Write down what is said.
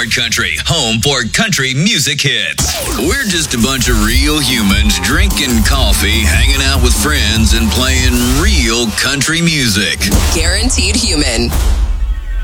Ironheart Country, home for country music hits. We're just a bunch of real humans drinking coffee, hanging out with friends, and playing real country music. Guaranteed Human.